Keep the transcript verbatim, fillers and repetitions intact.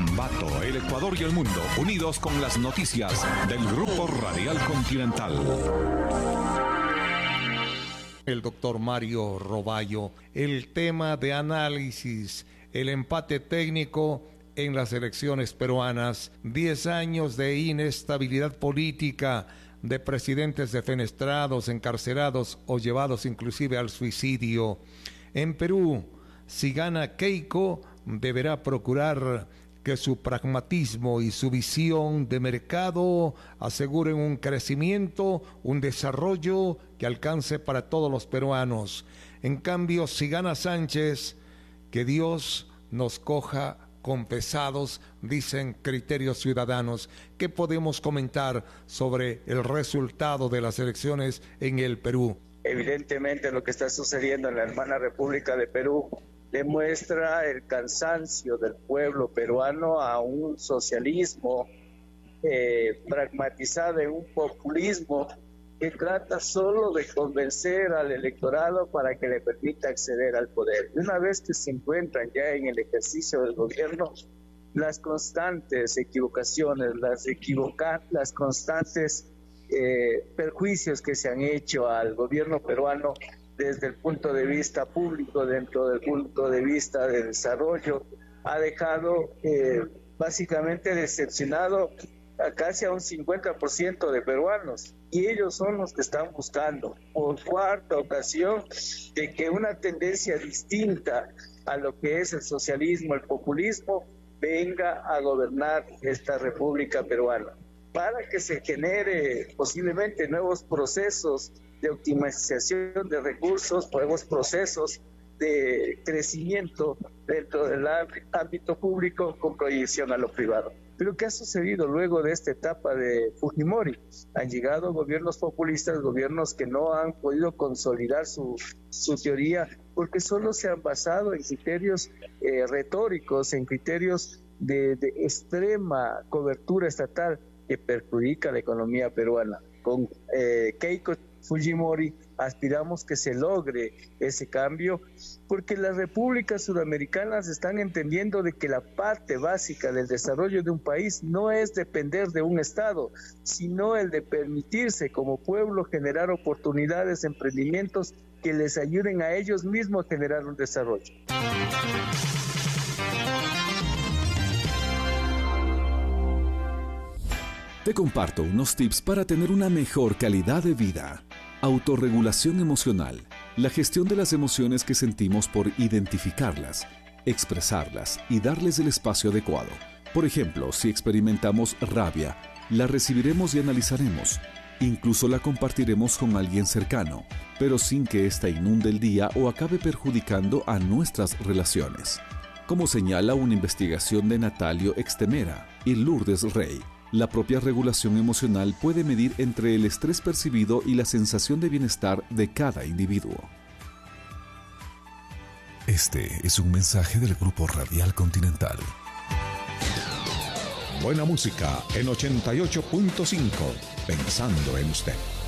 Ambato, el Ecuador y el mundo, unidos con las noticias del Grupo Radial Continental. El doctor Mario Roballo, el tema de análisis, el empate técnico en las elecciones peruanas, diez años de inestabilidad política, de presidentes defenestrados, encarcelados o llevados inclusive al suicidio. En Perú, si gana Keiko, deberá procurar que su pragmatismo y su visión de mercado aseguren un crecimiento, un desarrollo que alcance para todos los peruanos. En cambio, si gana Sánchez, que Dios nos coja confesados, dicen criterios ciudadanos. ¿Qué podemos comentar sobre el resultado de las elecciones en el Perú? Evidentemente lo que está sucediendo en la hermana República de Perú demuestra el cansancio del pueblo peruano a un socialismo eh, pragmatizado en un populismo que trata solo de convencer al electorado para que le permita acceder al poder. Una vez que se encuentran ya en el ejercicio del gobierno, las constantes equivocaciones, las, equivoca las constantes eh, perjuicios que se han hecho al gobierno peruano desde el punto de vista público, dentro del punto de vista de desarrollo, ha dejado eh, básicamente decepcionado a casi a un cincuenta por ciento de peruanos, y ellos son los que están buscando por cuarta ocasión de que una tendencia distinta a lo que es el socialismo, el populismo, venga a gobernar esta República Peruana, para que se genere posiblemente nuevos procesos de optimización de recursos, nuevos procesos de crecimiento dentro del ámbito público con proyección a lo privado. Pero ¿qué ha sucedido luego de esta etapa de Fujimori? Han llegado gobiernos populistas, gobiernos que no han podido consolidar su, su teoría porque solo se han basado en criterios eh, retóricos, en criterios de, de extrema cobertura estatal que perjudica a la economía peruana. Con eh, Keiko Fujimori aspiramos que se logre ese cambio, porque las repúblicas sudamericanas están entendiendo de que la parte básica del desarrollo de un país no es depender de un Estado, sino el de permitirse como pueblo generar oportunidades, emprendimientos que les ayuden a ellos mismos a generar un desarrollo. Te comparto unos tips para tener una mejor calidad de vida. Autorregulación emocional. La gestión de las emociones que sentimos por identificarlas, expresarlas y darles el espacio adecuado. Por ejemplo, si experimentamos rabia, la recibiremos y analizaremos. Incluso la compartiremos con alguien cercano, pero sin que ésta inunde el día o acabe perjudicando a nuestras relaciones. Como señala una investigación de Natalio Extemera y Lourdes Rey, la propia regulación emocional puede medir entre el estrés percibido y la sensación de bienestar de cada individuo. Este es un mensaje del Grupo Radial Continental. Buena música en ochenta y ocho punto cinco, pensando en usted.